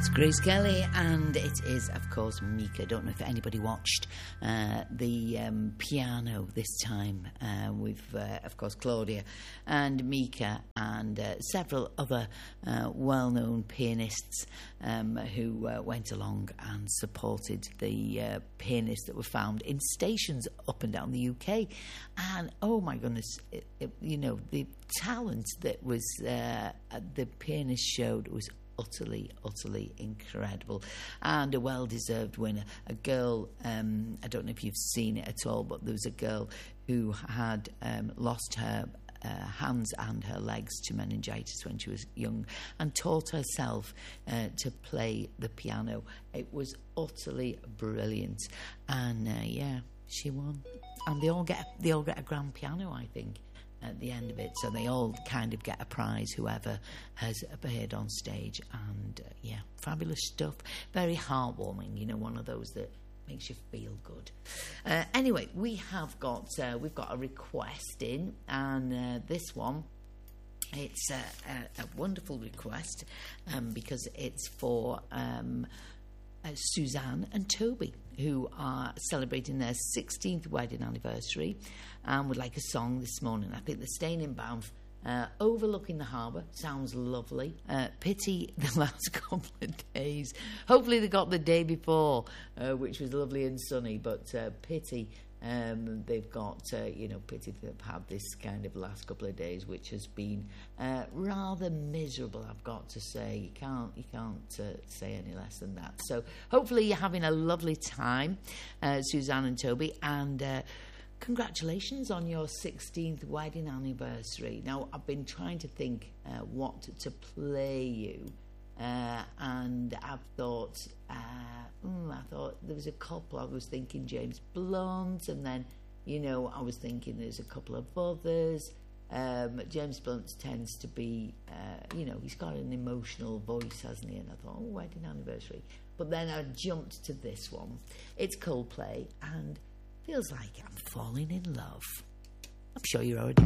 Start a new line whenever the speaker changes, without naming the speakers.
Grace Kelly, and it is, of course, Mika. Don't know if anybody watched the piano this time with, of course, Claudia and Mika and several other well-known pianists who went along and supported the pianists that were found in stations up and down the UK. And, oh, my goodness, the talent that was the pianist showed was utterly incredible, and a well-deserved winner. A girl, I don't know if you've seen it at all, but there was a girl who had lost her hands and her legs to meningitis when she was young, and taught herself to play the piano. It was utterly brilliant, and she won. And they all get a grand piano, I think, at the end of it, so they all kind of get a prize, whoever has appeared on stage. And fabulous stuff, very heartwarming, one of those that makes you feel good. Anyway, we've got a request in, and this one, it's a wonderful request because it's for Suzanne and Toby, who are celebrating their 16th wedding anniversary and would like a song this morning. I think they're staying in Banff, overlooking the harbour. Sounds lovely. Pity the last couple of days. Hopefully they got the day before, which was lovely and sunny, but pity they've got, pity they've had this kind of last couple of days, which has been rather miserable, I've got to say. You can't say any less than that. So hopefully you're having a lovely time, Suzanne and Toby, and congratulations on your 16th wedding anniversary. Now, I've been trying to think what to play you, and I've thought, there was a couple. I was thinking James Blunt, and then, I was thinking there's a couple of others. James Blunt tends to be, he's got an emotional voice, hasn't he? And I thought, wedding anniversary. But then I jumped to this one. It's Coldplay, and feels like I'm falling in love. I'm sure you're already